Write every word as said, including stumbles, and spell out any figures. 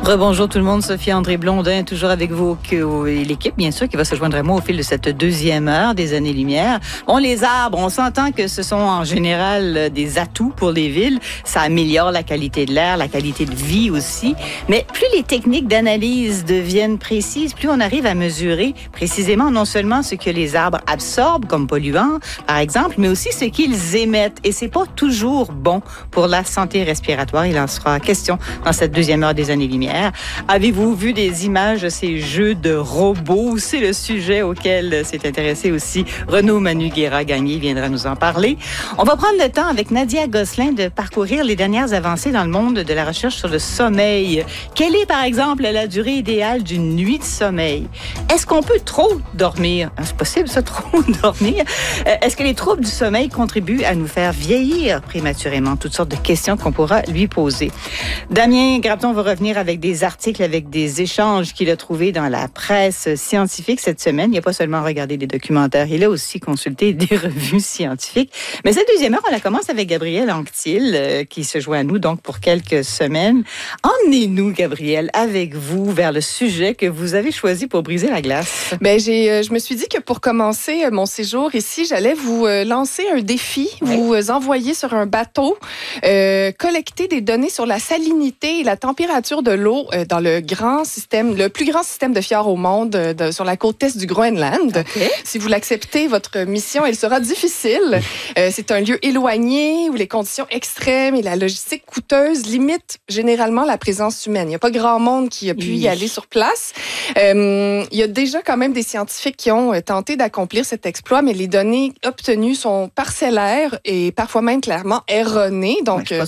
Rebonjour tout le monde, Sophie André Blondin, toujours avec vous et l'équipe, bien sûr, qui va se joindre à moi au fil de cette deuxième heure des années-lumière. Bon, les arbres, on s'entend que ce sont en général des atouts pour les villes. Ça améliore la qualité de l'air, la qualité de vie aussi. Mais plus les techniques d'analyse deviennent précises, plus on arrive à mesurer précisément non seulement ce que les arbres absorbent comme polluants, par exemple, mais aussi ce qu'ils émettent. Et c'est pas toujours bon pour la santé respiratoire. Il en sera question dans cette deuxième heure des années-lumière. Avez-vous vu des images de ces jeux de robots? C'est le sujet auquel s'est intéressé aussi Renaud Manu-Guérin-Gagné, viendra nous en parler. On va prendre le temps avec Nadia Gosselin de parcourir les dernières avancées dans le monde de la recherche sur le sommeil. Quelle est, par exemple, la durée idéale d'une nuit de sommeil? Est-ce qu'on peut trop dormir? C'est possible, ça, trop dormir? Est-ce que les troubles du sommeil contribuent à nous faire vieillir prématurément? Toutes sortes de questions qu'on pourra lui poser. Damien Grabton va revenir avec des articles, avec des échanges qu'il a trouvés dans la presse scientifique cette semaine. Il n'a pas seulement regardé des documentaires, il a aussi consulté des revues scientifiques. Mais cette deuxième heure, on la commence avec Gabriel Anctil, euh, qui se joint à nous donc pour quelques semaines. Emmenez-nous, Gabriel, avec vous vers le sujet que vous avez choisi pour briser la glace. Ben, j'ai, euh, je me suis dit que pour commencer euh, mon séjour ici, j'allais vous euh, lancer un défi, oui. vous euh, envoyer sur un bateau, euh, collecter des données sur la salinité et la température de l'eau dans le grand système, le plus grand système de fjords au monde, de, sur la côte est du Groenland. Okay. Si vous l'acceptez, votre mission, elle sera difficile. Euh, c'est un lieu éloigné où les conditions extrêmes et la logistique coûteuse limitent généralement la présence humaine. Il n'y a pas grand monde qui a pu y aller sur place. Euh, il y a déjà quand même des scientifiques qui ont tenté d'accomplir cet exploit, mais les données obtenues sont parcellaires et parfois même clairement erronées. Donc, ouais,